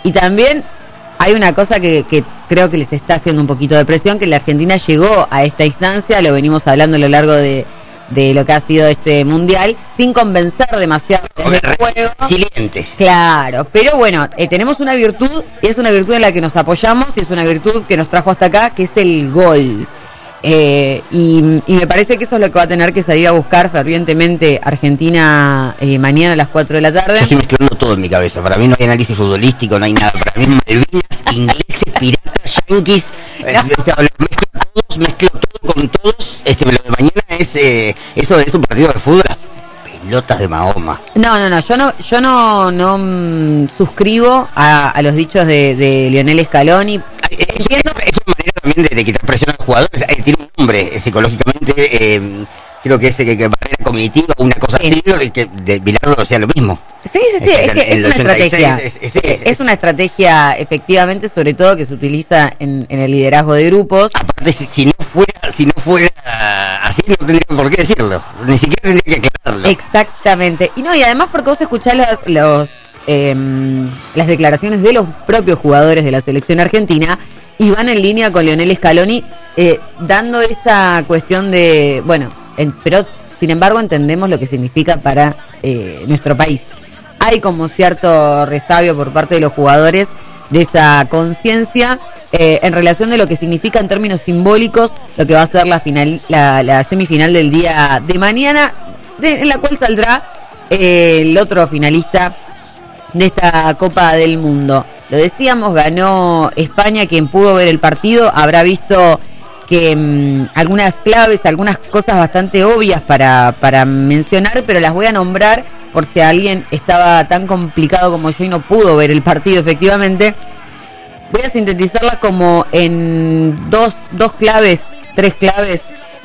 Y también hay una cosa que creo que les está haciendo un poquito de presión, que la Argentina llegó a esta instancia, lo venimos hablando a lo largo de lo que ha sido este mundial, sin convencer demasiado desde el juego. Resiliente. Claro, pero bueno, tenemos una virtud, y es una virtud en la que nos apoyamos, y es una virtud que nos trajo hasta acá, que es el gol. Y me parece que eso es lo que va a tener que salir a buscar fervientemente Argentina mañana a las 4 de la tarde. Yo estoy mezclando todo en mi cabeza. Para mí no hay análisis futbolístico, no hay nada. Para mí Malvinas, ingleses, piratas, yanquis. Mezclo todo con todos. Lo de mañana es eso es un partido de fútbol. Pelotas de Mahoma. No, yo no suscribo a los dichos de Lionel Scaloni. Es una manera también de quitar presión a los jugadores. Tiene un nombre psicológicamente, creo que es barrera cognitiva, una cosa así, que de Bilardo decía lo mismo. Sí, es una estrategia. Es una estrategia, efectivamente, sobre todo que se utiliza en el liderazgo de grupos. Aparte, si no fuera así, no tendría por qué decirlo. Ni siquiera tendría que aclararlo. Exactamente. Y además porque vos escuchás las declaraciones de los propios jugadores de la selección argentina y van en línea con Lionel Scaloni, dando esa cuestión de, pero sin embargo entendemos lo que significa para nuestro país. Hay como cierto resabio por parte de los jugadores de esa conciencia en relación de lo que significa en términos simbólicos lo que va a ser la semifinal del día de mañana, en la cual saldrá el otro finalista de esta Copa del Mundo. Lo decíamos, ganó España. Quien pudo ver el partido habrá visto que algunas claves, algunas cosas bastante obvias para mencionar, pero las voy a nombrar por si alguien estaba tan complicado como yo y no pudo ver el partido efectivamente. Voy a sintetizarlas como en dos claves, tres claves.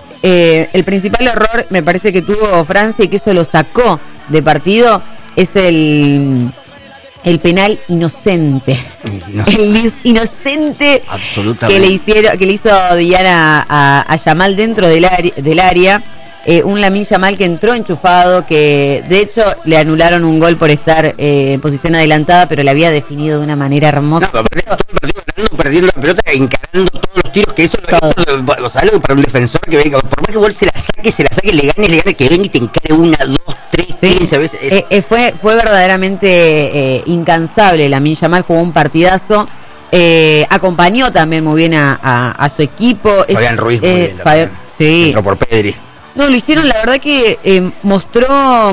El principal error me parece que tuvo Francia y que eso lo sacó de partido es el penal inocente. El inocente que le hizo Diana a Yamal dentro del área. Un Lamine Yamal que entró enchufado, que de hecho le anularon un gol por estar en posición adelantada, pero le había definido de una manera hermosa. Todo el partido ganando, perdiendo la pelota, encarando todos los tiros, que eso algo para un defensor que venga, por más que vos se la saque, le gane, que venga y te encare 1, 2, 3, 15 veces. Fue verdaderamente incansable. Lamine Yamal jugó un partidazo. Acompañó también muy bien a su equipo. Fabián Ruiz muy bien también. Sí. Entró por Pedri. No, lo hicieron, la verdad que mostró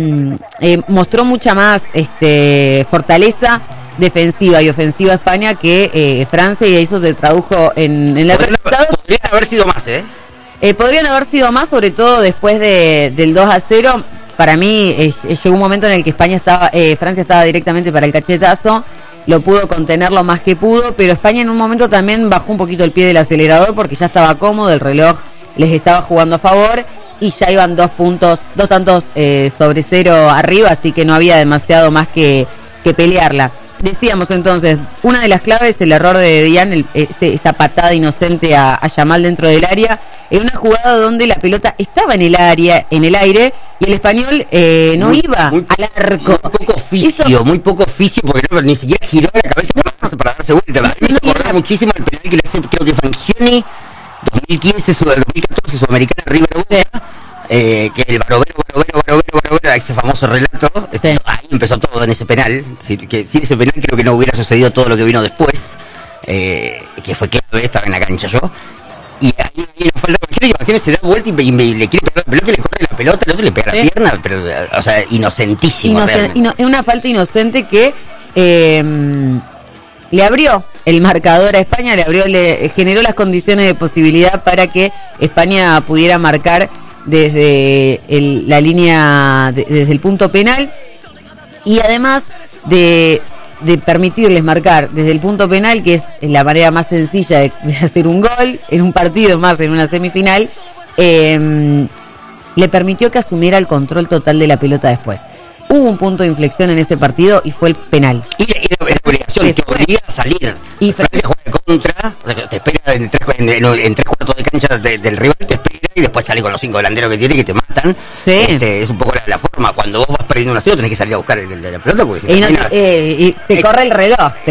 mucha más fortaleza defensiva y ofensiva a España que Francia, y eso se tradujo en el resultado. Podrían haber sido más, podrían haber sido más, sobre todo después del 2-0. Para mí llegó un momento en el que Francia estaba directamente para el cachetazo. Lo pudo contener lo más que pudo, pero España en un momento también bajó un poquito el pie del acelerador porque ya estaba cómodo, el reloj les estaba jugando a favor y ya iban 2 tantos sobre 0 arriba, así que no había demasiado más que pelearla. Decíamos entonces, una de las claves, el error de Diane, esa patada inocente a Yamal dentro del área, en una jugada donde la pelota estaba en el aire, y el español no iba al arco. Muy poco oficio, porque ni siquiera giró la cabeza para darse vuelta. Me hizo acordar muchísimo el penal que le hace, creo que Fangioni, 2015, 2014, Sudamericana, River Boca, que el Barovero, ese famoso relato, sí. Ahí empezó todo en ese penal. Que sin ese penal creo que no hubiera sucedido todo lo que vino después, que fue clave, estaba en la cancha yo. Y ahí una falta, imagínate, se da vuelta y le quiere pegar la pelota, y le corre la pelota, el otro le pega la pierna, pero, o sea, inocentísimo. Es una falta inocente que le abrió el marcador a España, le generó las condiciones de posibilidad para que España pudiera marcar desde la línea, desde el punto penal, y además de permitirles marcar desde el punto penal, que es la manera más sencilla de hacer un gol en un partido, más en una semifinal, le permitió que asumiera el control total de la pelota después. Hubo un punto de inflexión en ese partido y fue el penal. Y la obligación te obliga a salir. Y Francia juega de contra, te espera en 3 cuartos de cancha del rival, te espera y después sale con los 5 delanteros que tiene, que te matan. Sí. Es un poco la forma. Cuando vos vas perdiendo 1-0 tenés que salir a buscar la pelota porque y te corre el reloj.